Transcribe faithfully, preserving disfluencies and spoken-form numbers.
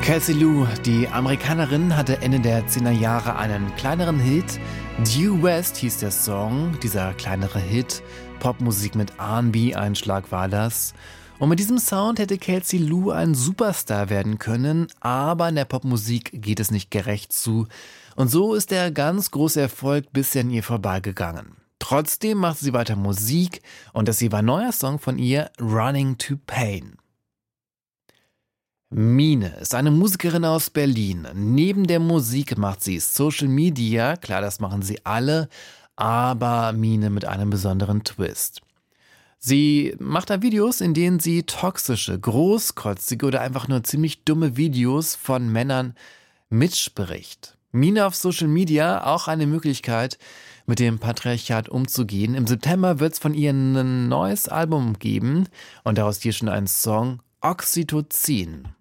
Kelsey Lou, die Amerikanerin, hatte Ende der zehner Jahre einen kleineren Hit. Due West hieß der Song, dieser kleinere Hit. Popmusik mit R und B-Einschlag war das. Und mit diesem Sound hätte Kelsey Lou ein Superstar werden können, aber in der Popmusik geht es nicht gerecht zu. Und so ist der ganz große Erfolg bisher an ihr vorbeigegangen. Trotzdem macht sie weiter Musik und das hier war ein neuer Song von ihr, Running to Pain. Mine ist eine Musikerin aus Berlin. Neben der Musik macht sie Social Media, klar, das machen sie alle, aber Mine mit einem besonderen Twist. Sie macht da Videos, in denen sie toxische, großkotzige oder einfach nur ziemlich dumme Videos von Männern mitspricht. Mine auf Social Media, auch eine Möglichkeit, mit dem Patriarchat umzugehen. Im September wird es von ihr ein neues Album geben und daraus hier schon ein Song, Oxytocin.